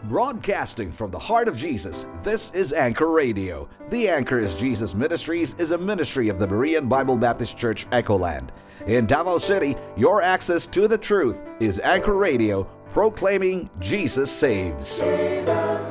Broadcasting from the heart of Jesus, this is Anchor Radio. The Anchor is Jesus Ministries is a ministry of the Berean Bible Baptist Church, Echoland. In Davao City, your access to the truth is Anchor Radio, proclaiming Jesus saves. Jesus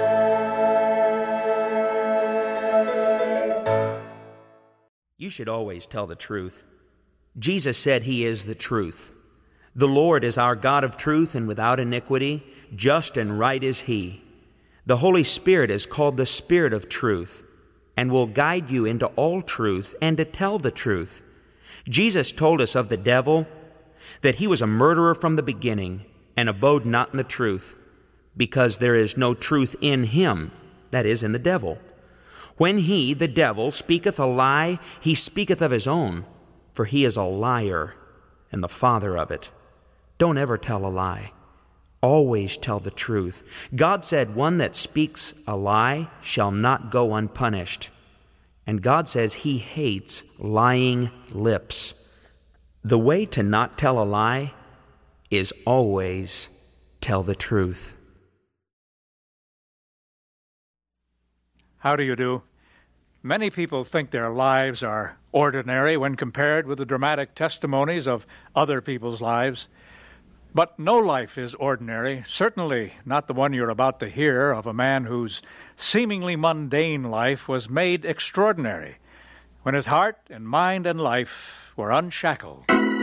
saves. You should always tell the truth. Jesus said He is the truth. The Lord is our God of truth and without iniquity. Just and right is He. The Holy Spirit is called the Spirit of truth and will guide you into all truth and to tell the truth. Jesus told us of the devil that he was a murderer from the beginning and abode not in the truth, because there is no truth in him, that is, in the devil. When he, the devil, speaketh a lie, he speaketh of his own, for he is a liar and the father of it. Don't ever tell a lie. Always tell the truth. God said one that speaks a lie shall not go unpunished. And God says He hates lying lips. The way to not tell a lie is always tell the truth. How do you do? Many people think their lives are ordinary when compared with the dramatic testimonies of other people's lives. But no life is ordinary, certainly not the one you're about to hear of a man whose seemingly mundane life was made extraordinary when his heart and mind and life were unshackled.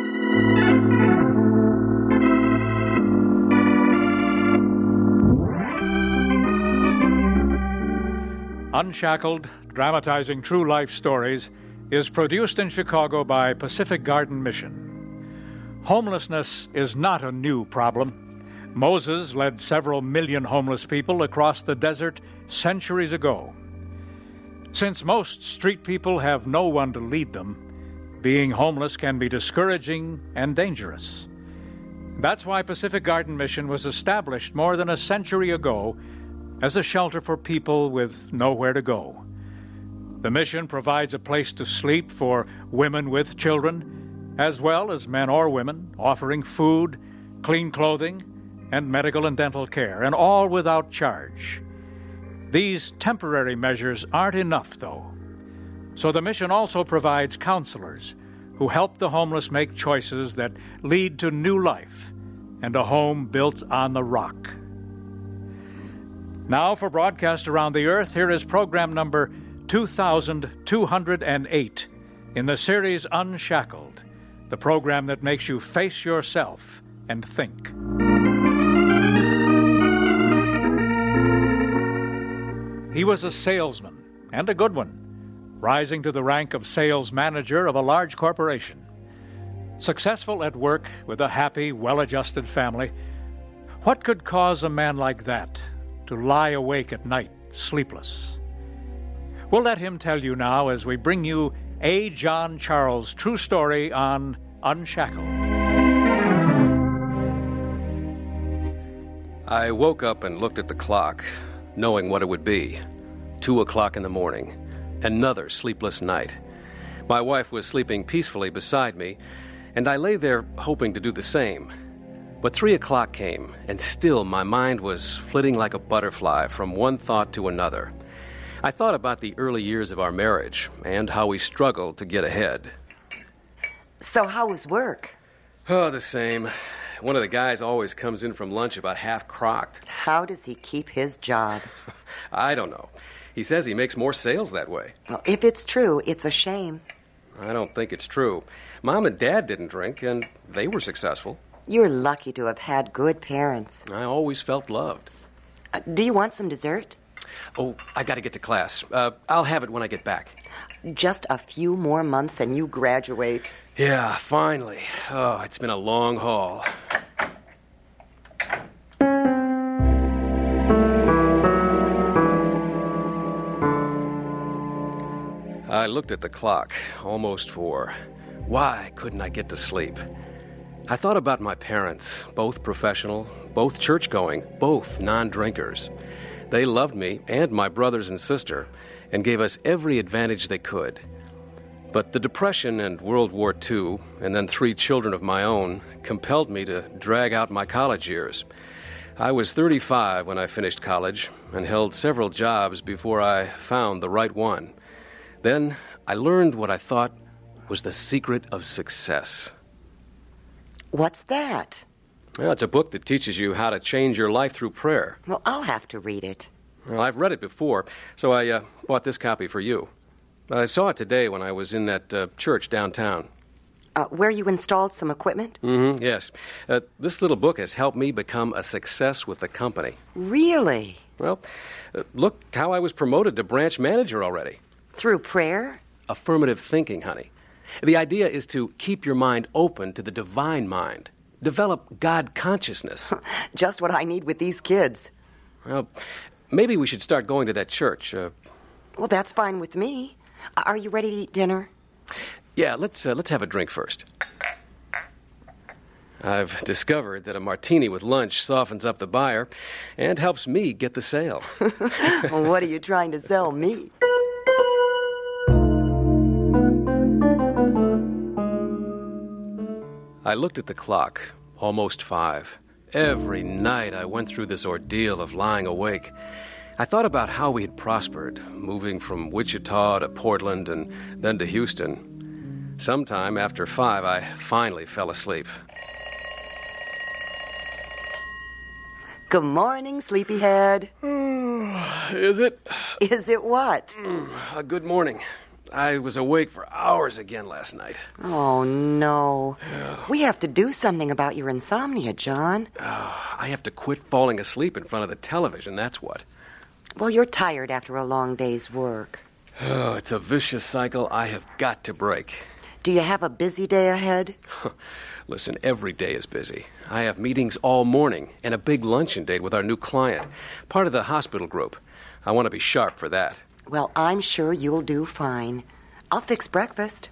Unshackled, dramatizing true life stories, is produced in Chicago by Pacific Garden Mission. Homelessness is not a new problem. Moses led several million homeless people across the desert centuries ago. Since most street people have no one to lead them, being homeless can be discouraging and dangerous. That's why Pacific Garden Mission was established more than a century ago as a shelter for people with nowhere to go. The mission provides a place to sleep for women with children, as well as men or women, offering food, clean clothing, and medical and dental care, and all without charge. These temporary measures aren't enough, though. So the mission also provides counselors who help the homeless make choices that lead to new life and a home built on the rock. Now, for broadcast around the earth, here is program number 2208 in the series Unshackled, the program that makes you face yourself and think. He was a salesman, and a good one, rising to the rank of sales manager of a large corporation. Successful at work with a happy, well-adjusted family, what could cause a man like that to lie awake at night, sleepless? We'll let him tell you now as we bring you A. John Charles' true story on Unshackled. I woke up and looked at the clock, knowing what it would be. 2 o'clock in the morning. Another sleepless night. My wife was sleeping peacefully beside me, and I lay there hoping to do the same. But 3 o'clock came, and still my mind was flitting like a butterfly from one thought to another. I thought about the early years of our marriage and how we struggled to get ahead. So how was work? Oh, the same. One of the guys always comes in from lunch about half crocked. How does he keep his job? I don't know. He says he makes more sales that way. Well, if it's true, it's a shame. I don't think it's true. Mom and Dad didn't drink, and they were successful. You're lucky to have had good parents. I always felt loved. Do you want some dessert? Oh, I got to get to class. I'll have it when I get back. Just a few more months and you graduate. Yeah, finally. Oh, it's been a long haul. I looked at the clock, almost 4. Why couldn't I get to sleep? I thought about my parents, both professional, both church-going, both non-drinkers. They loved me and my brothers and sister and gave us every advantage they could. But the Depression and World War II, and then 3 children of my own, compelled me to drag out my college years. I was 35 when I finished college and held several jobs before I found the right one. Then I learned what I thought was the secret of success. What's that? Well, it's a book that teaches you how to change your life through prayer. Well, I'll have to read it. Well, I've read it before, so I bought this copy for you. I saw it today when I was in that church downtown. Where you installed some equipment? Mm-hmm, yes. This little book has helped me become a success with the company. Really? Well, look how I was promoted to branch manager already. Through prayer? Affirmative thinking, honey. The idea is to keep your mind open to the divine mind. Develop God consciousness. Just what I need with these kids. Well, maybe we should start going to that church. Well, that's fine with me. Are you ready to eat dinner? Yeah, let's have a drink first. I've discovered that a martini with lunch softens up the buyer and helps me get the sale. Well, what are you trying to sell me? I looked at the clock. Almost 5. Every night I went through this ordeal of lying awake. I thought about how we had prospered, moving from Wichita to Portland and then to Houston. Sometime after 5, I finally fell asleep. Good morning, sleepyhead. Is it? Is it what? Good morning. I was awake for hours again last night. Oh, no. We have to do something about your insomnia, John. I have to quit falling asleep in front of the television, that's what. Well, you're tired after a long day's work. Oh, it's a vicious cycle I have got to break. Do you have a busy day ahead? Listen, every day is busy. I have meetings all morning and a big luncheon date with our new client, part of the hospital group. I want to be sharp for that. Well, I'm sure you'll do fine. I'll fix breakfast.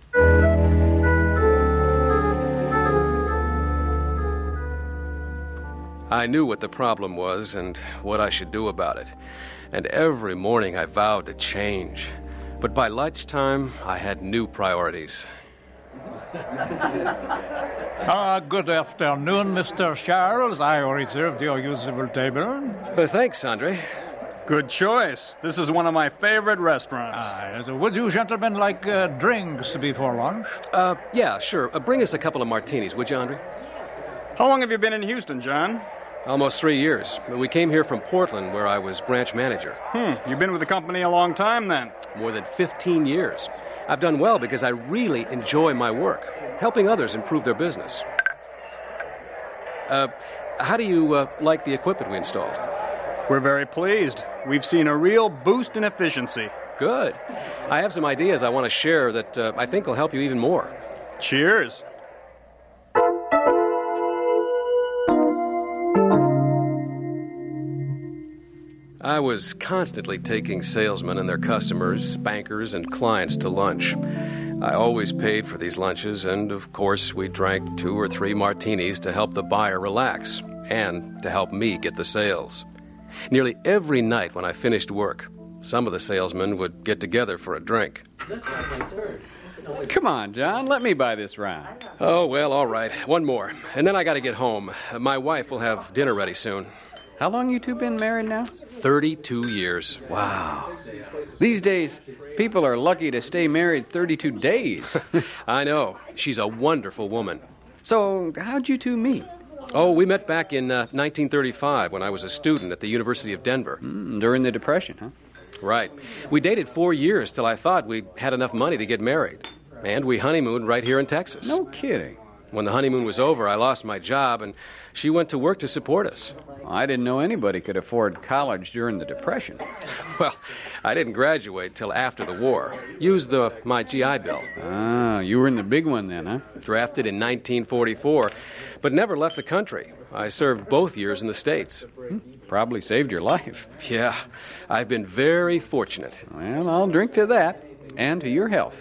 I knew what the problem was and what I should do about it. And every morning I vowed to change. But by lunchtime, I had new priorities. Good afternoon, Mr. Charles. I reserved your usable table. Thanks, Andre. Good choice. This is one of my favorite restaurants. So would you gentlemen like drinks before lunch? Yeah, sure. Bring us a couple of martinis, would you, Andre? How long have you been in Houston, John? Almost 3 years. We came here from Portland, where I was branch manager. You've been with the company a long time, then? More than 15 years. I've done well because I really enjoy my work, helping others improve their business. How do you like the equipment we installed? We're very pleased. We've seen a real boost in efficiency. Good. I have some ideas I want to share that I think will help you even more. Cheers. I was constantly taking salesmen and their customers, bankers, and clients to lunch. I always paid for these lunches, and of course we drank 2 or 3 martinis to help the buyer relax and to help me get the sales. Nearly every night when I finished work, some of the salesmen would get together for a drink. Come on, John, let me buy this round. Oh, well, all right. One more, and then I got to get home. My wife will have dinner ready soon. How long you two been married now? 32 years. Wow. These days, people are lucky to stay married 32 days. I know. She's a wonderful woman. So, how'd you two meet? Oh, we met back in 1935 when I was a student at the University of Denver. During the Depression, huh? Right. We dated 4 years till I thought we had enough money to get married. And we honeymooned right here in Texas. No kidding. When the honeymoon was over, I lost my job, and she went to work to support us. I didn't know anybody could afford college during the Depression. Well, I didn't graduate till after the war. Used my GI Bill. Ah, you were in the big one then, huh? Drafted in 1944, but never left the country. I served both years in the States. Probably saved your life. Yeah, I've been very fortunate. Well, I'll drink to that, and to your health.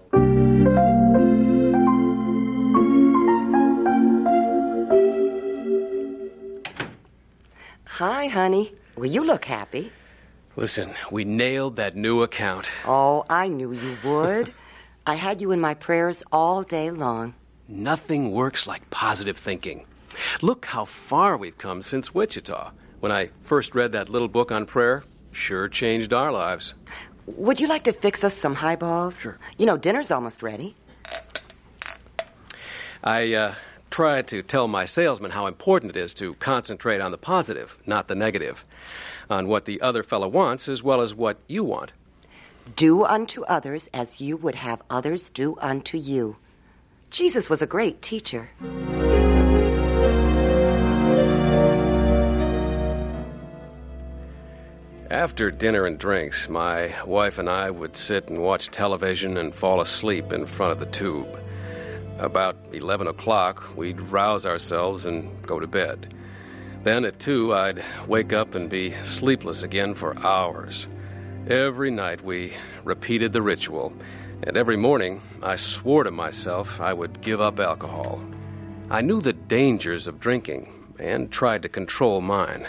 Hi, honey. Well, you look happy. Listen, we nailed that new account. Oh, I knew you would. I had you in my prayers all day long. Nothing works like positive thinking. Look how far we've come since Wichita. When I first read that little book on prayer, sure changed our lives. Would you like to fix us some highballs? Sure. You know, dinner's almost ready. I try to tell my salesman how important it is to concentrate on the positive, not the negative, on what the other fellow wants as well as what you want. Do unto others as you would have others do unto you. Jesus was a great teacher. After dinner and drinks, my wife and I would sit and watch television and fall asleep in front of the tube. About 11 o'clock, we'd rouse ourselves and go to bed. Then at 2, I'd wake up and be sleepless again for hours. Every night we repeated the ritual, and every morning I swore to myself I would give up alcohol. I knew the dangers of drinking and tried to control mine.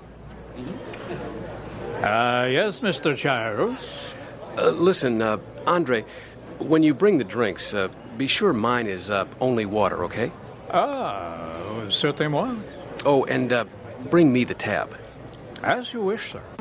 Yes, Mr. Childs. Listen, Andre, when you bring the drinks, be sure mine is only water, okay? Certainement. Oh, and bring me the tab. As you wish, sir.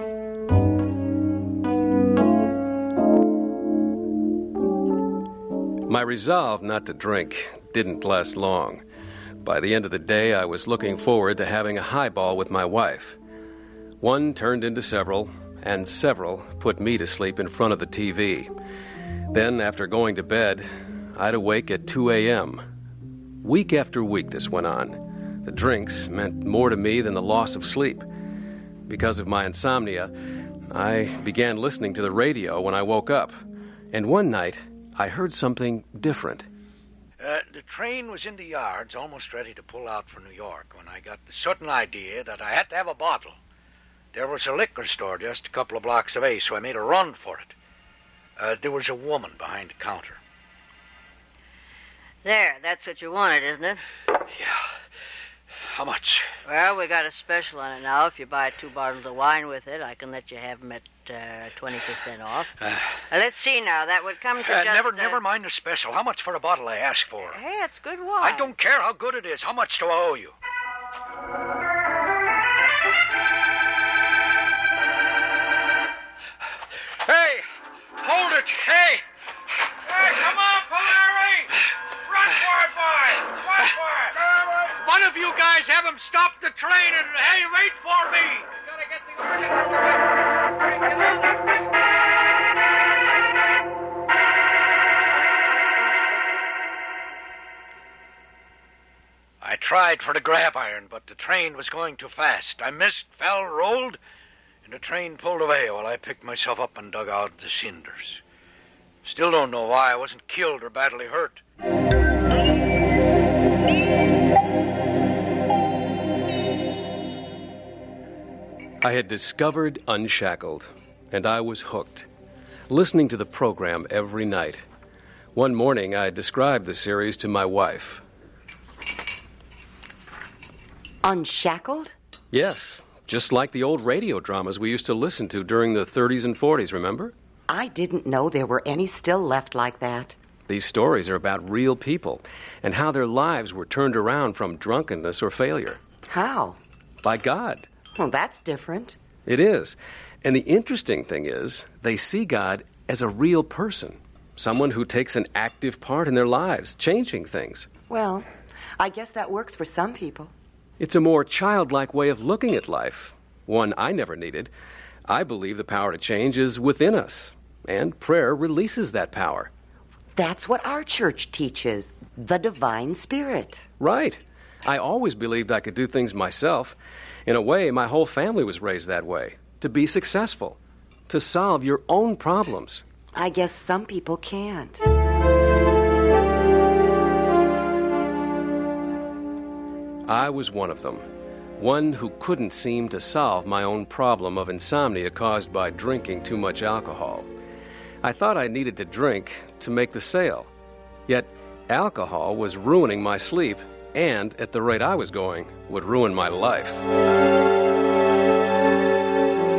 My resolve not to drink didn't last long. By the end of the day, I was looking forward to having a highball with my wife. One turned into several, and several put me to sleep in front of the TV. Then, after going to bed, I'd awake at 2 a.m. Week after week this went on. The drinks meant more to me than the loss of sleep. Because of my insomnia, I began listening to the radio when I woke up. And one night, I heard something different. The train was in the yards, almost ready to pull out for New York, when I got the sudden idea that I had to have a bottle. There was a liquor store just a couple of blocks away, so I made a run for it. There was a woman behind the counter. There, that's what you wanted, isn't it? Yeah. How much? Well, we got a special on it now. If you buy 2 bottles of wine with it, I can let you have them at 20% off. Let's see now. That would come to just... Never mind the special. How much for a bottle I ask for? Hey, it's good wine. I don't care how good it is. How much do I owe you? Hey! Hold it! Hey! Hey, come on, Polari! Run for it, boys! Run for it! One of you guys have him stop the train and, hey, wait for me! You gotta get the organ. I tried for the grab iron, but the train was going too fast. I missed, fell, rolled, and the train pulled away while I picked myself up and dug out the cinders. Still don't know why I wasn't killed or badly hurt. I had discovered Unshackled, and I was hooked, listening to the program every night. One morning, I described the series to my wife. Unshackled? Yes, just like the old radio dramas we used to listen to during the 30s and 40s, remember? I didn't know there were any still left like that. These stories are about real people and how their lives were turned around from drunkenness or failure. How? By God. Well, that's different. It is. And the interesting thing is, they see God as a real person, someone who takes an active part in their lives, changing things. Well, I guess that works for some people. It's a more childlike way of looking at life, one I never needed. I believe the power to change is within us, and prayer releases that power. That's what our church teaches, the divine spirit. Right. I always believed I could do things myself. In a way, my whole family was raised that way, to be successful, to solve your own problems. I guess some people can't. I was one of them, one who couldn't seem to solve my own problem of insomnia caused by drinking too much alcohol. I thought I needed to drink to make the sale, yet alcohol was ruining my sleep and, at the rate I was going, would ruin my life.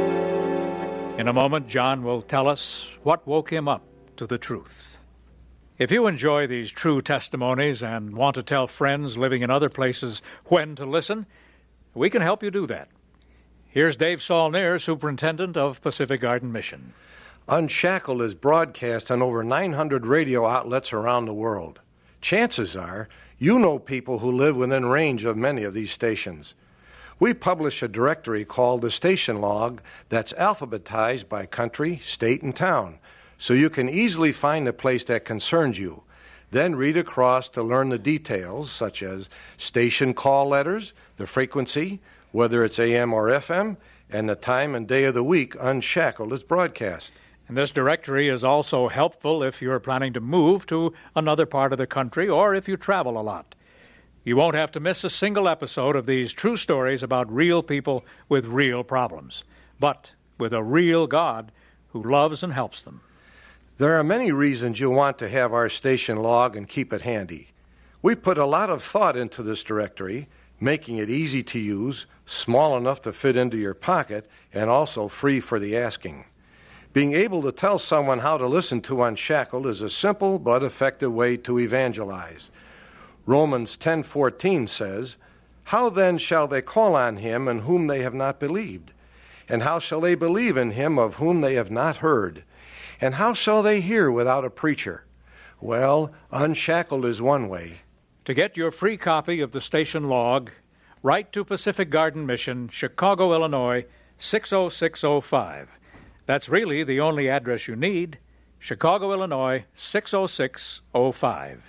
In a moment, John will tell us what woke him up to the truth. If you enjoy these true testimonies and want to tell friends living in other places when to listen, we can help you do that. Here's Dave Saulnier, Superintendent of Pacific Garden Mission. Unshackled is broadcast on over 900 radio outlets around the world. Chances are you know people who live within range of many of these stations. We publish a directory called the Station Log that's alphabetized by country, state, and town, so you can easily find the place that concerns you. Then read across to learn the details, such as station call letters, the frequency, whether it's AM or FM, and the time and day of the week Unshackled is broadcast. And this directory is also helpful if you're planning to move to another part of the country or if you travel a lot. You won't have to miss a single episode of these true stories about real people with real problems, but with a real God who loves and helps them. There are many reasons you'll want to have our station log and keep it handy. We put a lot of thought into this directory, making it easy to use, small enough to fit into your pocket, and also free for the asking. Being able to tell someone how to listen to Unshackled is a simple but effective way to evangelize. Romans 10:14 says, "How then shall they call on him in whom they have not believed? And how shall they believe in him of whom they have not heard? And how shall they hear without a preacher?" Well, Unshackled is one way. To get your free copy of the station log, write to Pacific Garden Mission, Chicago, Illinois, 60605. That's really the only address you need, Chicago, Illinois, 60605.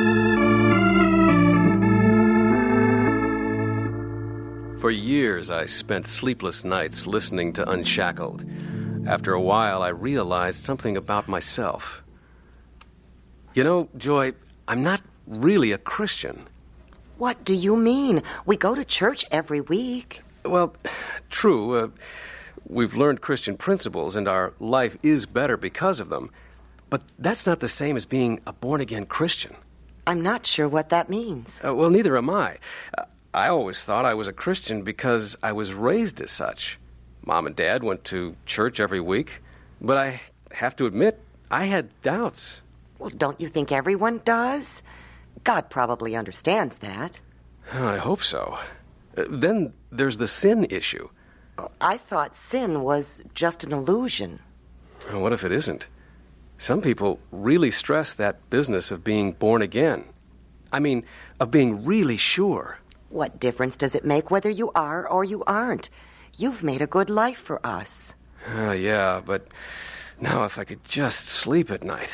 For years, I spent sleepless nights listening to Unshackled. After a while, I realized something about myself. You know, Joy, I'm not really a Christian. What do you mean? We go to church every week. Well, true. We've learned Christian principles, and our life is better because of them. But that's not the same as being a born-again Christian. I'm not sure what that means. Well, neither am I. I always thought I was a Christian because I was raised as such. Mom and Dad went to church every week, but I have to admit, I had doubts. Well, don't you think everyone does? God probably understands that. I hope so. Then there's the sin issue. I thought sin was just an illusion. What if it isn't? Some people really stress that business of being born again. I mean, of being really sure. What difference does it make whether you are or you aren't? You've made a good life for us. Yeah, but now if I could just sleep at night.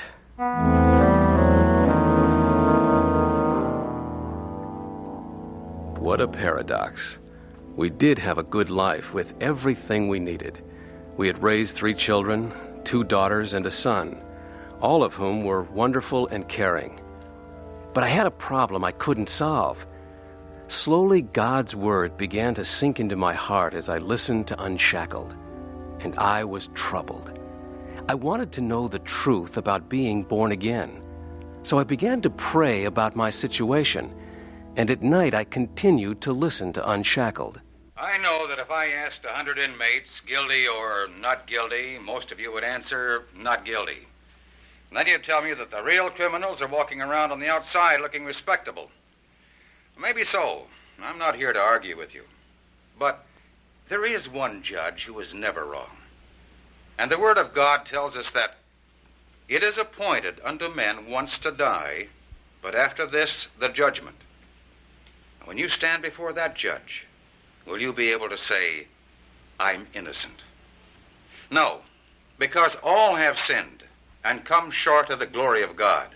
What a paradox. We did have a good life with everything we needed. We had raised 3 children, 2 daughters and a son, all of whom were wonderful and caring. But I had a problem I couldn't solve. Slowly, God's word began to sink into my heart as I listened to Unshackled, and I was troubled. I wanted to know the truth about being born again. So I began to pray about my situation, and at night I continued to listen to Unshackled. I know that if I asked 100 inmates, guilty or not guilty, most of you would answer not guilty. And then you'd tell me that the real criminals are walking around on the outside looking respectable. Maybe so. I'm not here to argue with you. But there is one judge who is never wrong. And the Word of God tells us that it is appointed unto men once to die, but after this, the judgment. When you stand before that judge, will you be able to say, I'm innocent? No, because all have sinned and come short of the glory of God.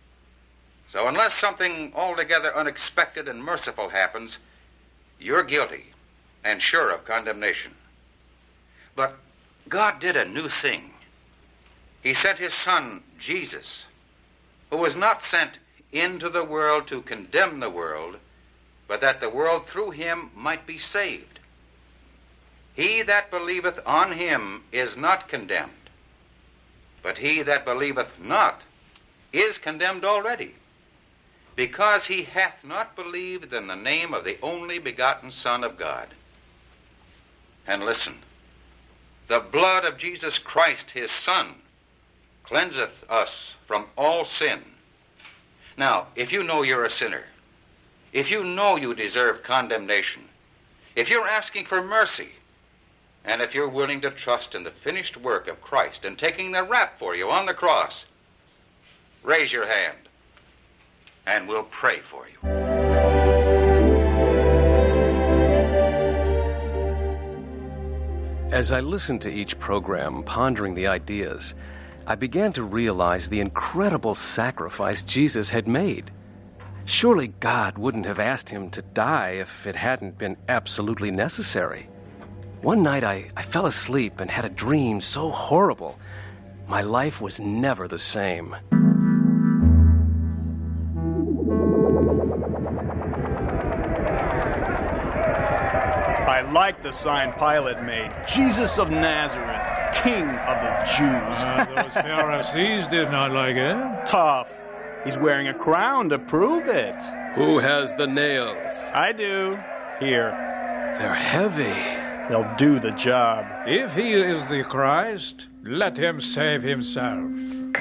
So unless something altogether unexpected and merciful happens, you're guilty and sure of condemnation. But God did a new thing. He sent his Son, Jesus, who was not sent into the world to condemn the world, but that the world through him might be saved. He that believeth on him is not condemned, but he that believeth not is condemned already, because he hath not believed in the name of the only begotten Son of God. And listen, the blood of Jesus Christ, his Son, cleanseth us from all sin. Now, if you know you're a sinner, if you know you deserve condemnation, if you're asking for mercy, and if you're willing to trust in the finished work of Christ and taking the rap for you on the cross, raise your hand, and we'll pray for you. As I listened to each program, pondering the ideas, I began to realize the incredible sacrifice Jesus had made. Surely God wouldn't have asked him to die if it hadn't been absolutely necessary. One night I fell asleep and had a dream so horrible, my life was never the same. I like the sign Pilate made. Jesus of Nazareth, King of the Jews. Those Pharisees did not like it. Tough. He's wearing a crown to prove it. Who has the nails? I do. Here. They're heavy. They'll do the job. If he is the Christ, let him save himself.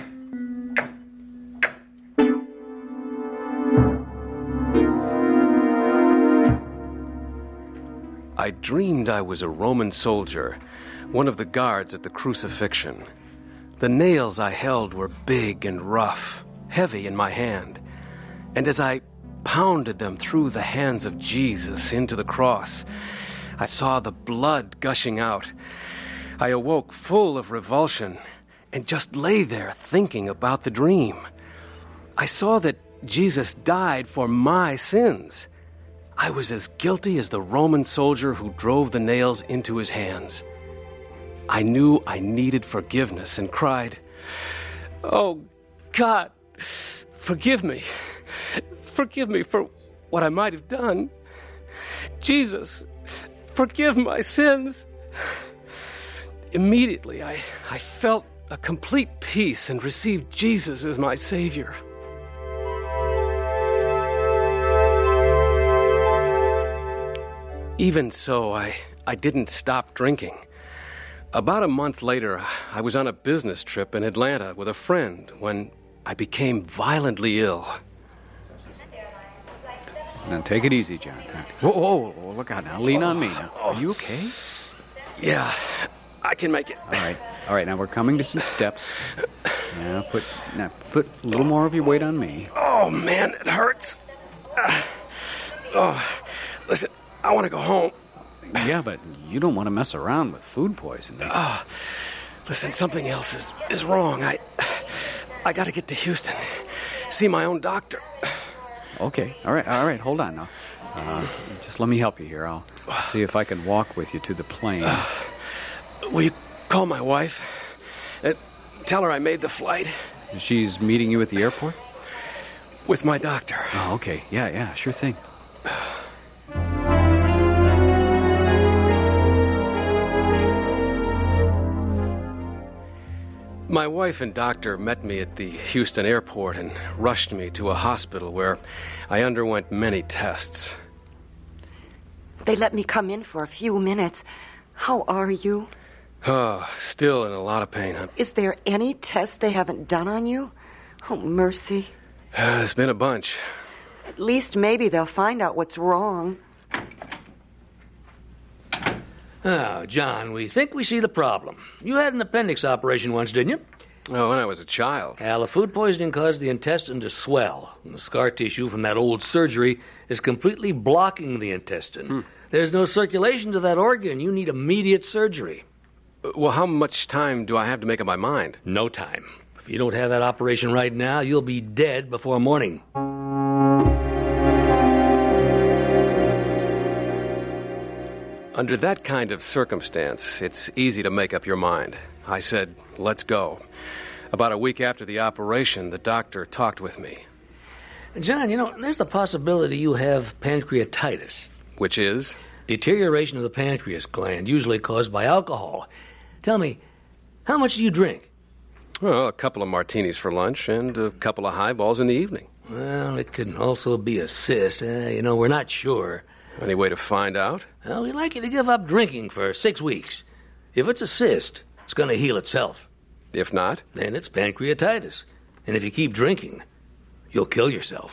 I dreamed I was a Roman soldier, one of the guards at the crucifixion. The nails I held were big and rough, heavy in my hand, and as I pounded them through the hands of Jesus into the cross, I saw the blood gushing out. I awoke full of revulsion and just lay there thinking about the dream. I saw that Jesus died for my sins. I was as guilty as the Roman soldier who drove the nails into his hands. I knew I needed forgiveness and cried, "Oh, God, forgive me. Forgive me for what I might have done. Jesus, forgive my sins." Immediately, I felt a complete peace and received Jesus as my Savior. Even so, I didn't stop drinking. About a month later, I was on a business trip in Atlanta with a friend when I became violently ill. Now, take it easy, John. Whoa, look out now. Lean on me now. Are you okay? Yeah, I can make it. All right, now we're coming to some steps. Now, put a little more of your weight on me. Oh, man, it hurts. Listen, I want to go home. Yeah, but you don't want to mess around with food poisoning. Listen, something else is wrong. I got to get to Houston. See my own doctor. Okay, all right, hold on now. Just let me help you here. I'll see if I can walk with you to the plane. Will you call my wife? Tell her I made the flight. She's meeting you at the airport? With my doctor. Oh, okay. Yeah, sure thing. My wife and doctor met me at the Houston airport and rushed me to a hospital where I underwent many tests. They let me come in for a few minutes. How are you? Oh, still in a lot of pain. Is there any test they haven't done on you? Oh, mercy. There's been a bunch. At least maybe they'll find out what's wrong. Oh, John, we think we see the problem. You had an appendix operation once, didn't you? Oh, when I was a child. Well, the food poisoning caused the intestine to swell. And the scar tissue from that old surgery is completely blocking the intestine. There's no circulation to that organ. You need immediate surgery. Well, how much time do I have to make up my mind? No time. If you don't have that operation right now, you'll be dead before morning. Under that kind of circumstance, it's easy to make up your mind. I said, let's go. About a week after the operation, the doctor talked with me. John, there's a possibility you have pancreatitis. Which is? Deterioration of the pancreas gland, usually caused by alcohol. Tell me, how much do you drink? Well, a couple of martinis for lunch and a couple of highballs in the evening. Well, it could also be a cyst. We're not sure. Any way to find out? Well, we'd like you to give up drinking for 6 weeks. If it's a cyst, it's going to heal itself. If not? Then it's pancreatitis. And if you keep drinking, you'll kill yourself.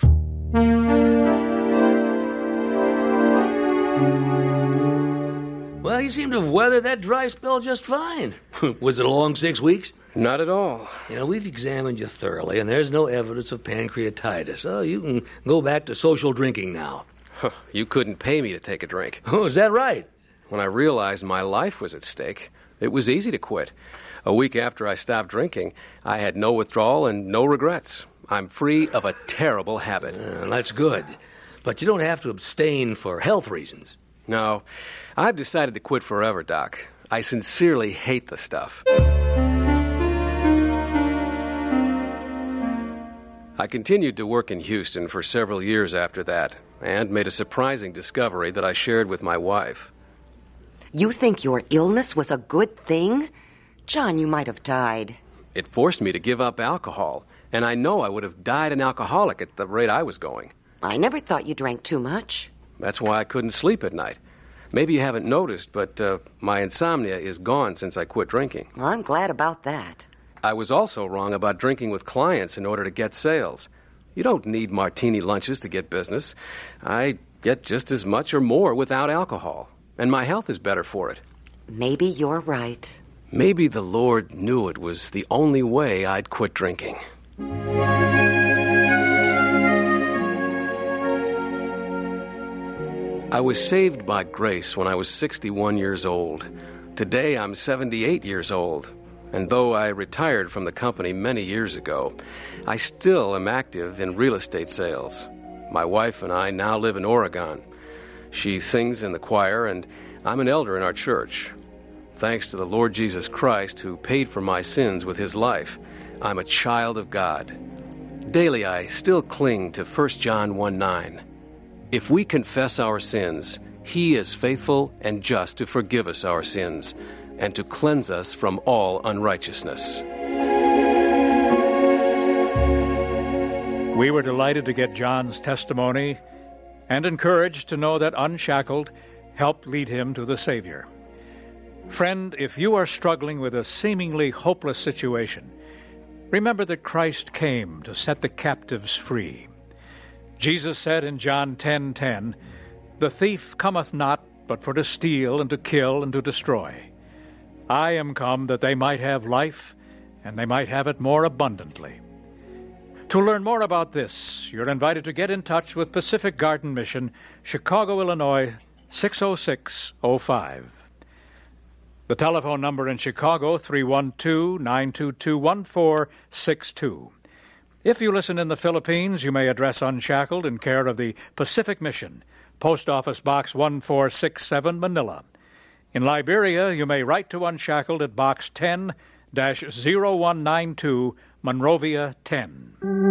Well, you seem to have weathered that dry spell just fine. Was it a long 6 weeks? Not at all. You know, we've examined you thoroughly, and there's no evidence of pancreatitis. So you can go back to social drinking now. You couldn't pay me to take a drink. Oh, is that right? When I realized my life was at stake, it was easy to quit. A week after I stopped drinking, I had no withdrawal and no regrets. I'm free of a terrible habit. That's good. But you don't have to abstain for health reasons. No, I've decided to quit forever, Doc. I sincerely hate the stuff. I continued to work in Houston for several years after that, and made a surprising discovery that I shared with my wife. You think your illness was a good thing? John, you might have died. It forced me to give up alcohol, and I know I would have died an alcoholic at the rate I was going. I never thought you drank too much. That's why I couldn't sleep at night. Maybe you haven't noticed, but my insomnia is gone since I quit drinking. Well, I'm glad about that. I was also wrong about drinking with clients in order to get sales. You don't need martini lunches to get business. I get just as much or more without alcohol, and my health is better for it. Maybe you're right. Maybe the Lord knew it was the only way I'd quit drinking. I was saved by grace when I was 61 years old. Today I'm 78 years old. And though I retired from the company many years ago, I still am active in real estate sales. My wife and I now live in Oregon. She sings in the choir, and I'm an elder in our church. Thanks to the Lord Jesus Christ, who paid for my sins with his life, I'm a child of God. Daily I still cling to 1 John 1:9. If we confess our sins, he is faithful and just to forgive us our sins and to cleanse us from all unrighteousness. We were delighted to get John's testimony and encouraged to know that Unshackled helped lead him to the Savior. Friend, if you are struggling with a seemingly hopeless situation, remember that Christ came to set the captives free. Jesus said in John 10:10, "The thief cometh not but for to steal and to kill and to destroy. I am come that they might have life, and they might have it more abundantly." To learn more about this, you're invited to get in touch with Pacific Garden Mission, Chicago, Illinois, 60605. The telephone number in Chicago, 312-922-1462. If you listen in the Philippines, you may address Unshackled in care of the Pacific Mission, Post Office Box 1467, Manila. In Liberia, you may write to Unshackled at Box 10-0192, Monrovia, 10.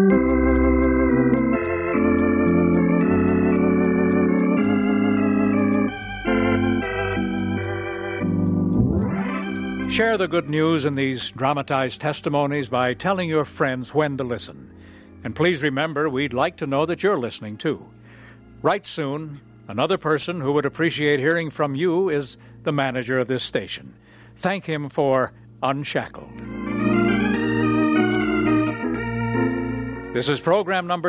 Share the good news in these dramatized testimonies by telling your friends when to listen. And please remember, we'd like to know that you're listening, too. Right soon, another person who would appreciate hearing from you is the manager of this station. Thank him for Unshackled. This is program number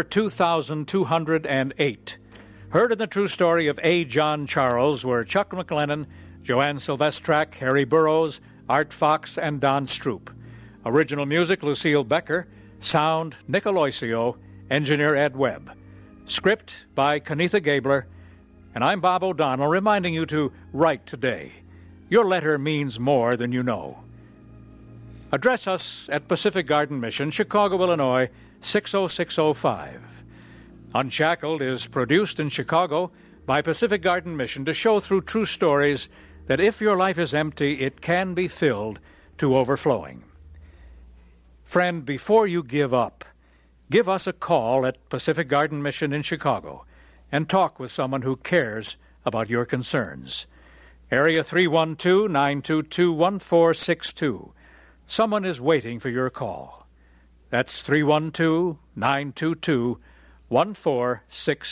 2208. Heard in the true story of A. John Charles were Chuck McLennan, Joanne Silvestrak, Harry Burroughs, Art Fox, and Don Stroop. Original music, Lucille Becker. Sound, Nick Aloisio. Engineer, Ed Webb. Script by Kenitha Gabler. And I'm Bob O'Donnell, reminding you to write today. Your letter means more than you know. Address us at Pacific Garden Mission, Chicago, Illinois, 60605. Unshackled is produced in Chicago by Pacific Garden Mission to show through true stories that if your life is empty, it can be filled to overflowing. Friend, before you give up, give us a call at Pacific Garden Mission in Chicago and talk with someone who cares about your concerns. Area 312-922-1462. Someone is waiting for your call. That's 312-922-1462.